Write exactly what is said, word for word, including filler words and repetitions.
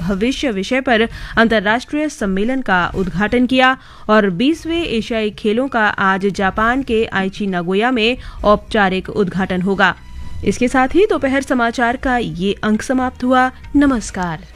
भविष्य विषय पर अंतर्राष्ट्रीय सम्मेलन का उद्घाटन किया और बीसवें एशियाई खेलों का आज जापान के आइची नागोया में औपचारिक उद्घाटन होगा। इसके साथ ही दोपहर समाचार का ये अंक समाप्त हुआ। नमस्कार।